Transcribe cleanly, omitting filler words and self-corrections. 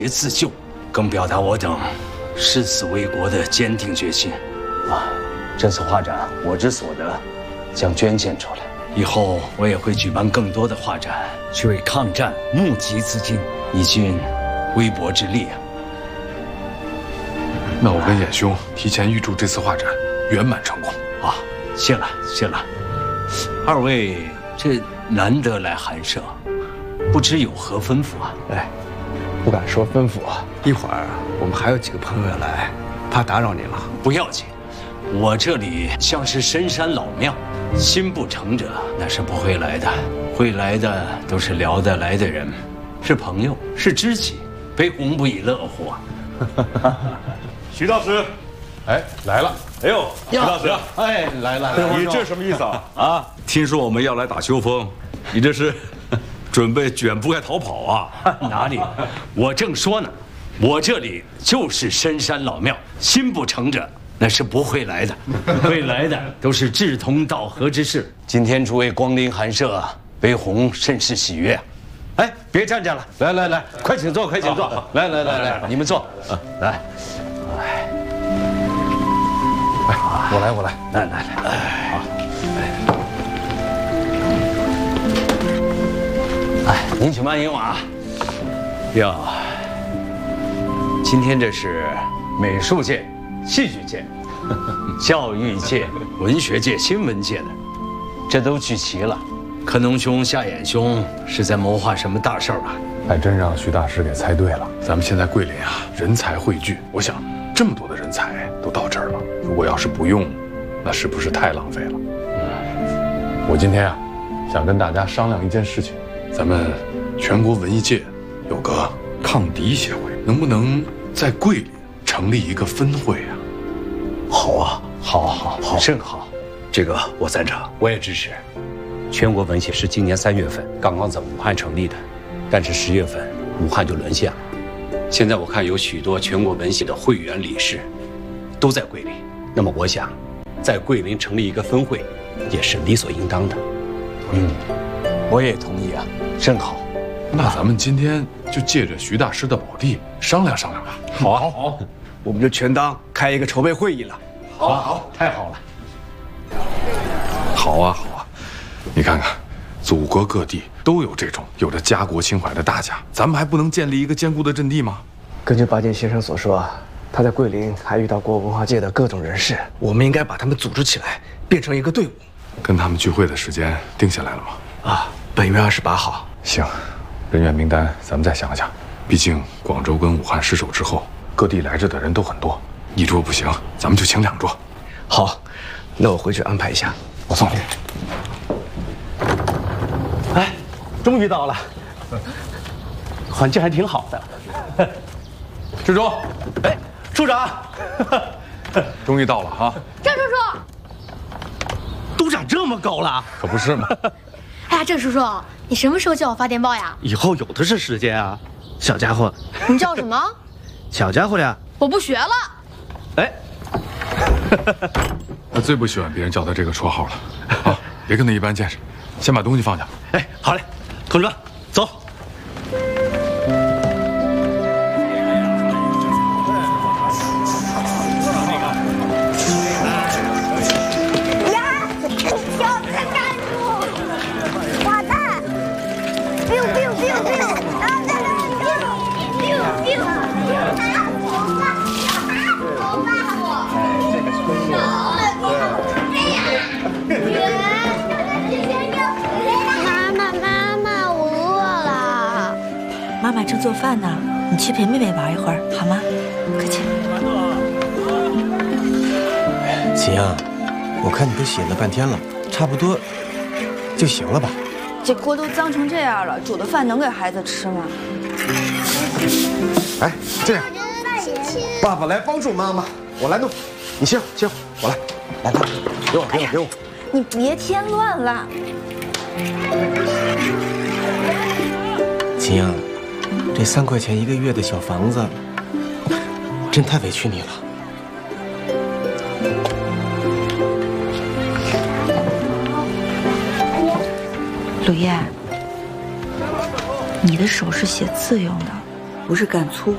自救，更表达我等誓死为国的坚定决心。这次画展我之所得，将捐献出来。以后我也会举办更多的画展，去为抗战募集资金，以尽微薄之力。 那我跟衍兄提前预祝这次画展圆满成功。 谢了。二位这难得来寒舍，不知有何吩咐啊？ 不敢说吩咐，一会儿我们还有几个朋友要来，怕打扰您了。 不要紧，我这里像是深山老庙，心不诚者那是不会来的，会来的都是聊得来的人，是朋友，是知己，悲鸿不亦乐乎啊！ 徐大师， 来了。 哎呦，徐大师， 来， 你这什么意思啊？听说我们要来打秋风，你这是准备卷铺盖逃跑啊？ 哪里？我正说呢，我这里就是深山老庙，心不诚者那是不会来的，会来的都是志同道合之士。今天诸位光临寒舍，悲鸿甚是喜悦。别站着了，来，快请坐，来，你们坐，来。 我来， 来，您请慢用啊。哟，今天这是美术界、戏剧界、教育界、文学界、新闻界的，这都聚齐了。柯农兄、夏衍兄是在谋划什么大事儿吧？ 还真让徐大师给猜对了。咱们现在桂林人才汇聚，我想这么多的人才都到这儿了，如果要是不用，那是不是太浪费了？我今天想跟大家商量一件事情，咱们全国文艺界有个抗敌协会，能不能在桂林成立一个分会啊？ 好啊，好，甚好。 这个我赞成，我也支持。全国文协是今年3月份刚刚在武汉成立的，但是10月份武汉就沦陷了。现在我看有许多全国文协的会员理事都在桂林，那么我想，在桂林成立一个分会也是理所应当的。 我也同意啊，甚好。 那咱们今天就借着徐大师的宝地商量商量吧。 好，我们就全当开一个筹备会议了。 好，太好了。 好啊，你看看，祖国各地都有这种有着家国情怀的大家，咱们还不能建立一个坚固的阵地吗？ 根据巴金先生所说，他在桂林还遇到过文化界的各种人士，我们应该把他们组织起来，变成一个队伍。 跟他们聚会的时间定下来了吗？ 本月28号。 行，人员名单咱们再想想。毕竟广州跟武汉失守之后，各地来这的人都很多，一桌不行，咱们就请2桌。 好，那我回去安排一下。 我送你。 终于到了，环境还挺好的。 志忠， 处长， 终于到了哈。 郑叔叔， 都长这么高了， 可不是嘛。 哎呀，郑叔叔，你什么时候叫我发电报呀？ 以后有的是时间啊，小家伙。 你叫什么？ 小家伙呀。 我不学了。 他最不喜欢别人叫他这个绰号了。别跟他一般见识，先把东西放下。 好嘞，同志们，走。 妈妈正做饭呢，你去陪妹妹玩一会儿好吗？快去。 秦阳，我看你都写了半天了，差不多就行了吧？ 这锅都脏成这样了，煮的饭能给孩子吃吗？ 这样，爸爸来帮助妈妈，我来弄。你歇会儿，我来。来，给我。 你别添乱了。 秦阳，这3块钱1个月的小房子，真太委屈你了。 鲁燕，你的手是写字用的，不是干粗活。